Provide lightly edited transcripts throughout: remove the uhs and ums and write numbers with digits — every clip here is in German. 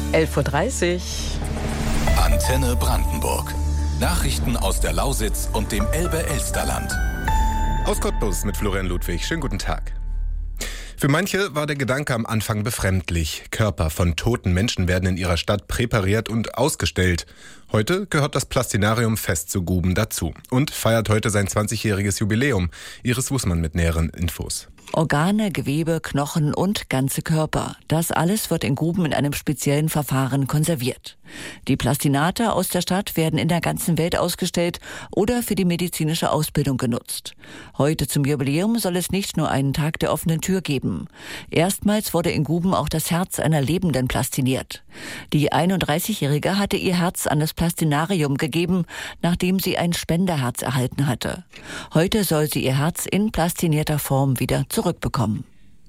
11:30 Uhr. Antenne Brandenburg. Nachrichten aus der Lausitz und dem Elbe-Elsterland. Aus Cottbus mit Florian Ludwig. Schönen guten Tag. Für manche war der Gedanke am Anfang befremdlich. Körper von toten Menschen werden in ihrer Stadt präpariert und ausgestellt. Heute gehört das Plastinarium fest zu Guben dazu und feiert heute sein 20-jähriges Jubiläum. Iris Wußmann mit näheren Infos. Organe, Gewebe, Knochen und ganze Körper. Das alles wird in Guben in einem speziellen Verfahren konserviert. Die Plastinate aus der Stadt werden in der ganzen Welt ausgestellt oder für die medizinische Ausbildung genutzt. Heute zum Jubiläum soll es nicht nur einen Tag der offenen Tür geben. Erstmals wurde in Guben auch das Herz einer Lebenden plastiniert. Die 31-Jährige hatte ihr Herz an das Plastinarium gegeben, nachdem sie ein Spenderherz erhalten hatte. Heute soll sie ihr Herz in plastinierter Form wieder zurückbekommen.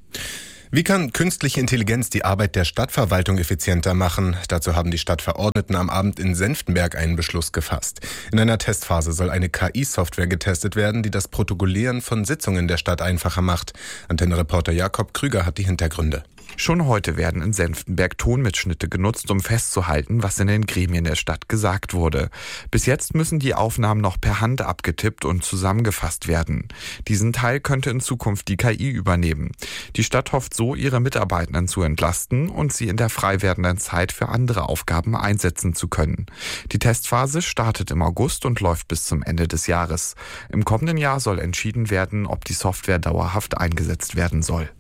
Wie kann künstliche Intelligenz die Arbeit der Stadtverwaltung effizienter machen? Dazu haben die Stadtverordneten am Abend in Senftenberg einen Beschluss gefasst. In einer Testphase soll eine KI-Software getestet werden, die das Protokollieren von Sitzungen der Stadt einfacher macht. Antenne-Reporter Jakob Krüger hat die Hintergründe. Schon heute werden in Senftenberg Tonmitschnitte genutzt, um festzuhalten, was in den Gremien der Stadt gesagt wurde. Bis jetzt müssen die Aufnahmen noch per Hand abgetippt und zusammengefasst werden. Diesen Teil könnte in Zukunft die KI übernehmen. Die Stadt hofft so, ihre Mitarbeitenden zu entlasten und sie in der frei werdenden Zeit für andere Aufgaben einsetzen zu können. Die Testphase startet im August und läuft bis zum Ende des Jahres. Im kommenden Jahr soll entschieden werden, ob die Software dauerhaft eingesetzt werden soll.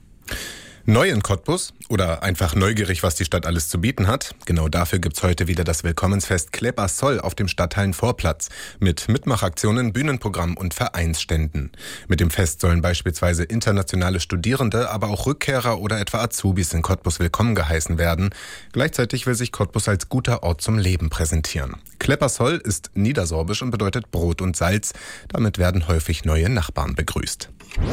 Neu in Cottbus oder einfach neugierig, was die Stadt alles zu bieten hat? Genau dafür gibt's heute wieder das Willkommensfest Klepperszoll auf dem Stadthallenvorplatz mit Mitmachaktionen, Bühnenprogramm und Vereinsständen. Mit dem Fest sollen beispielsweise internationale Studierende, aber auch Rückkehrer oder etwa Azubis in Cottbus willkommen geheißen werden. Gleichzeitig will sich Cottbus als guter Ort zum Leben präsentieren. Klepperszoll ist niedersorbisch und bedeutet Brot und Salz. Damit werden häufig neue Nachbarn begrüßt.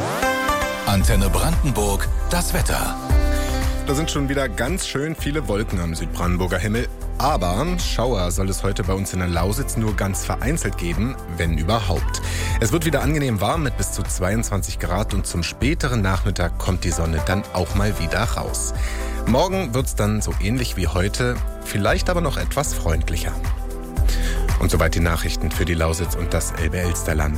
Antenne Brandenburg, das Wetter. Da sind schon wieder ganz schön viele Wolken am Südbrandenburger Himmel. Aber Schauer soll es heute bei uns in der Lausitz nur ganz vereinzelt geben, wenn überhaupt. Es wird wieder angenehm warm mit bis zu 22 Grad und zum späteren Nachmittag kommt die Sonne dann auch mal wieder raus. Morgen wird es dann so ähnlich wie heute, vielleicht aber noch etwas freundlicher. Und soweit die Nachrichten für die Lausitz und das Elbe-Elsterland.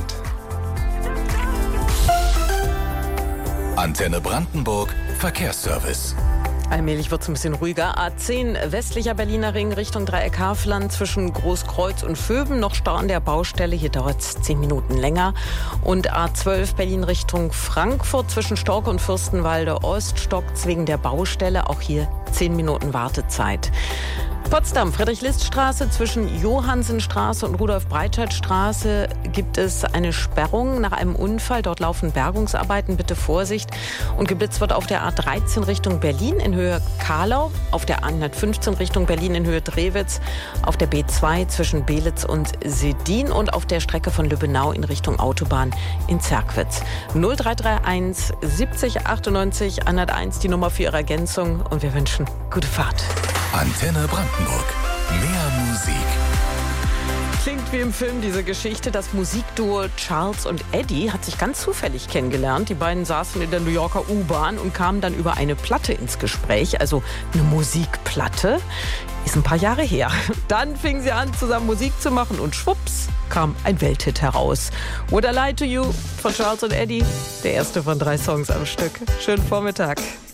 Antenne Brandenburg, Verkehrsservice. Allmählich wird es ein bisschen ruhiger. A10 westlicher Berliner Ring Richtung Dreieck Havelland zwischen Großkreuz und Vöben. Noch Stau an der Baustelle, hier dauert es 10 Minuten länger. Und A12 Berlin Richtung Frankfurt zwischen Stork und Fürstenwalde Ost stockt's wegen der Baustelle. Auch hier 10 Minuten Wartezeit. Potsdam, Friedrich-List-Straße zwischen Johannsenstraße und Rudolf-Breitscheid-Straße gibt es eine Sperrung nach einem Unfall. Dort laufen Bergungsarbeiten, bitte Vorsicht. Und geblitzt wird auf der A13 Richtung Berlin in Höhe Kahlau, auf der A115 Richtung Berlin in Höhe Drewitz, auf der B2 zwischen Belitz und Sedin und auf der Strecke von Lübbenau in Richtung Autobahn in Zerkwitz. 0331 70 98 101 die Nummer für Ihre Ergänzung und wir wünschen gute Fahrt. Antenne Brandenburg. Mehr Musik. Klingt wie im Film diese Geschichte. Das Musikduo Charles und Eddie hat sich ganz zufällig kennengelernt. Die beiden saßen in der New Yorker U-Bahn und kamen dann über eine Platte ins Gespräch. Also eine Musikplatte. Ist ein paar Jahre her. Dann fingen sie an, zusammen Musik zu machen und schwupps kam ein Welthit heraus. Would I Lie to You von Charles und Eddie. Der erste von 3 Songs am Stück. Schönen Vormittag.